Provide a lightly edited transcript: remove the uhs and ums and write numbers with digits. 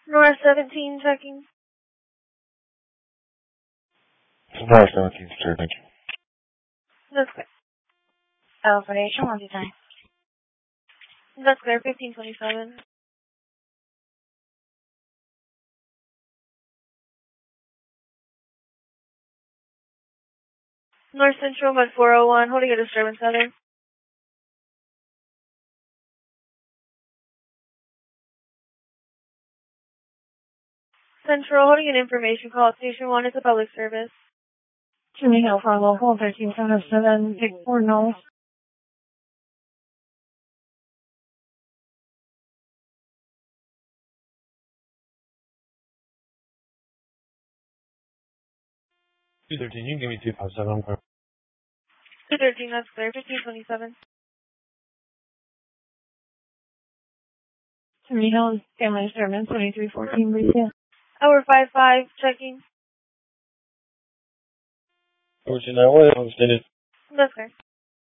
North 17 checking. North 17, sir, thank you. That's clear. Alpha Nation, 1 time. That's clear, 1527. North Central, Mud 401, holding a disturbance other. Central, holding an information call at Station 1. It's a public service. Jimmy Hill for local 1377, Big 4 Knowles. You can give me 257. 213, that's clear, 1527. Jimmy Hill, Family Disturbance, 2314, Retail. Hour 55 checking. Fortune, I was understood. That's clear.